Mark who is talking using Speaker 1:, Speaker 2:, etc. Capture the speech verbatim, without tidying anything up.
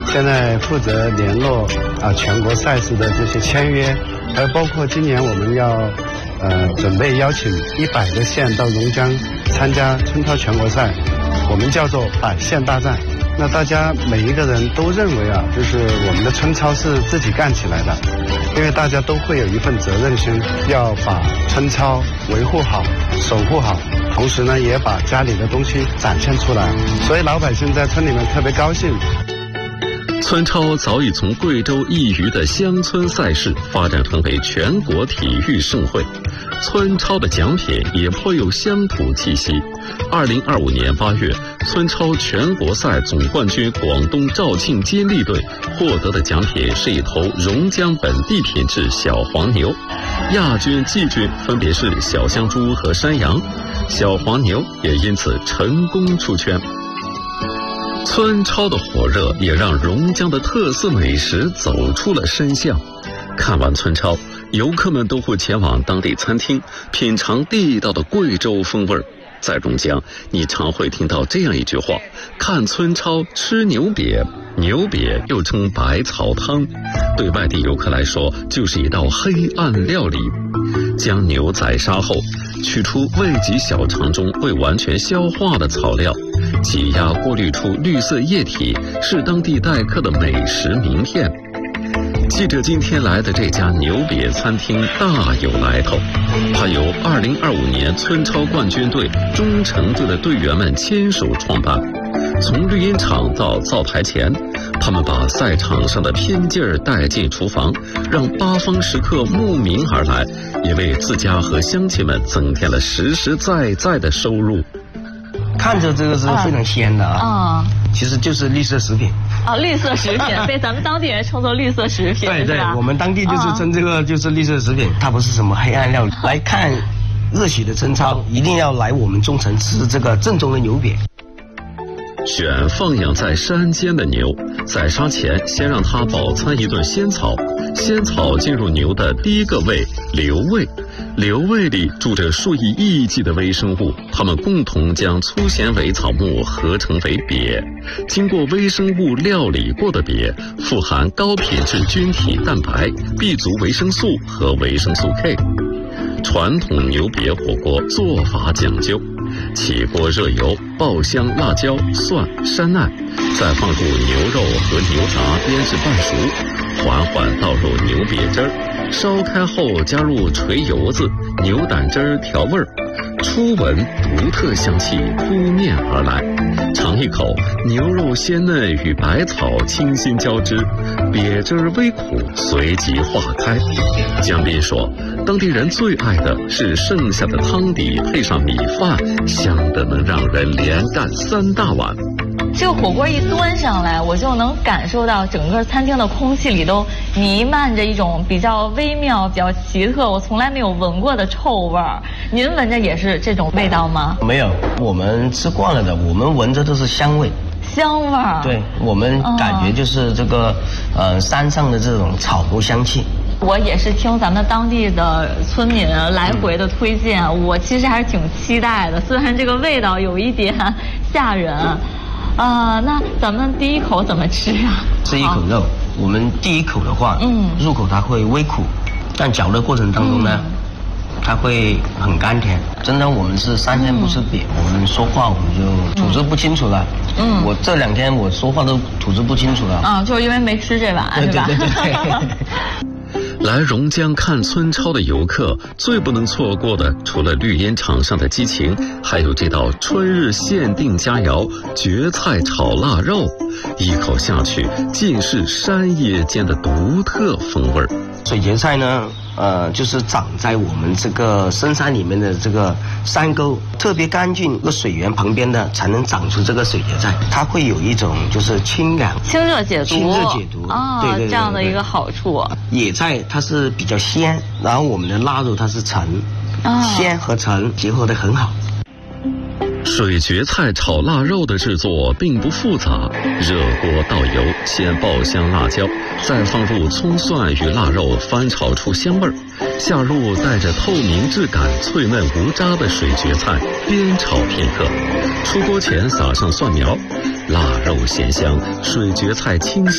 Speaker 1: 现在负责联络啊全国赛事的这些签约，还有包括今年我们要呃准备邀请一百个县到榕江参加村超全国赛，我们叫做百县大战。那大家每一个人都认为啊，就是我们的村超是自己干起来的，因为大家都会有一份责任心，要把村超维护好、守护好，同时呢，也把家里的东西展现出来，所以老百姓在村里面特别高兴。
Speaker 2: 村超早已从贵州一隅的乡村赛事发展成为全国体育盛会，村超的奖品也颇有乡土气息。二零二五年八月，村超全国赛总冠军广东肇庆金利队获得的奖品是一头榕江本地品质小黄牛，亚军、季军分别是小香猪和山羊，小黄牛也因此成功出圈。村超的火热也让榕江的特色美食走出了深巷。看完村超，游客们都会前往当地餐厅品尝地道的贵州风味。在榕江，你常会听到这样一句话：看村超吃牛瘪。牛瘪又称百草汤，对外地游客来说就是一道黑暗料理。将牛宰杀后，取出胃及小肠中未完全消化的草料，挤压过滤出绿色液体，是当地待客的美食名片。记者今天来的这家牛瘪餐厅大有来头，它由二零二五年村超冠军队忠诚队的队员们亲手创办。从绿茵场到灶台前，他们把赛场上的拼劲儿带进厨房，让八方食客慕名而来，也为自家和乡亲们增添了实实在在的收入。
Speaker 3: 看着这个是非常鲜的啊，啊其实就是绿色食品。
Speaker 4: 啊，绿色食品被咱们当地人称作绿色食品，
Speaker 3: 对对，我们当地就是称这个就是绿色食品，它不是什么黑暗料理。来看热血的村超，一定要来我们忠诚吃这个正宗的牛瘪。
Speaker 2: 选放养在山间的牛，宰杀前先让它饱餐一顿仙草，仙草进入牛的第一个胃瘤胃，瘤胃里住着数以亿计的微生物，它们共同将粗纤维草木合成为瘪，经过微生物料理过的瘪，富含高品质菌体蛋白、B 族维生素和维生素 K。 传统牛瘪火锅做法讲究，起锅热油，爆香辣椒、蒜、山奈，再放入牛肉和牛杂腌制半熟，缓缓倒入牛瘪汁儿，烧开后加入锤油子、牛胆汁儿调味儿，初闻独特香气扑面而来，尝一口，牛肉鲜嫩与百草清新交织，瘪汁儿微苦随即化开。江斌说，当地人最爱的是剩下的汤底配上米饭，香得能让人连干三大碗。
Speaker 4: 这个火锅一端上来，我就能感受到整个餐厅的空气里都弥漫着一种比较微妙、比较奇特，我从来没有闻过的臭味儿。您闻着也是这种味道吗？
Speaker 3: 没有，我们吃惯了的，我们闻着都是香味。
Speaker 4: 香味儿。
Speaker 3: 对，我们感觉就是这个、哦、呃山上的这种草木香气。
Speaker 4: 我也是听咱们当地的村民来回的推荐，我其实还是挺期待的，虽然这个味道有一点吓人。啊、呃，那咱们第一口怎么吃啊？
Speaker 3: 吃一口肉，我们第一口的话，嗯，入口它会微苦，但嚼的过程当中呢，嗯、它会很甘甜。真的，我们是三天不吃瘪，嗯、我们说话我们就吐字不清楚了。嗯，我这两天我说话都吐字不清楚了。啊，
Speaker 4: 就是因为没吃这碗，是吧？
Speaker 3: 对对对对。
Speaker 2: 来榕江看村超的游客最不能错过的，除了绿茵场上的激情，还有这道春日限定佳肴蕨菜炒腊肉，一口下去尽是山野间的独特风味。
Speaker 3: 水蕨菜呢，呃，就是长在我们这个深山里面的这个山沟，特别干净个水源旁边的才能长出这个水蕨菜，它会有一种就是清凉、
Speaker 4: 清热解毒、
Speaker 3: 清热解毒
Speaker 4: 啊、哦，对对对对，这样的一个好处。
Speaker 3: 野菜它是比较鲜，然后我们的腊肉它是沉，哦、鲜和沉结合得很好。
Speaker 2: 水蕨菜炒腊肉的制作并不复杂，热锅倒油，先爆香辣椒，再放入葱蒜与腊肉翻炒出香味儿，下入带着透明质感、脆嫩无渣的水蕨菜，煸炒片刻。出锅前撒上蒜苗，腊肉鲜香，水蕨菜清新。